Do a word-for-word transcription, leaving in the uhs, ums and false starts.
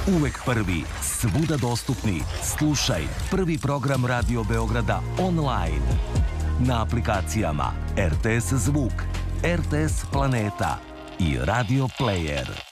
Uvek prvi, svuda dostupni. Slušaj prvi program Radio Beograda online. Na aplikacijama R T S Zvuk, R T S Planeta i Radio Player.